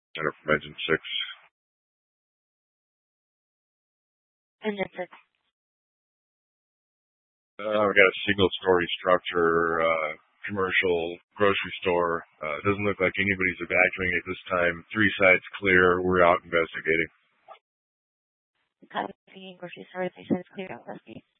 Center for Men's and 6. And that's it. We got a single-story structure, commercial grocery store. Doesn't look like anybody's evacuating at this time. 3 sides clear. We're out investigating. Kind of grocery store, 3 sides clear, investigating.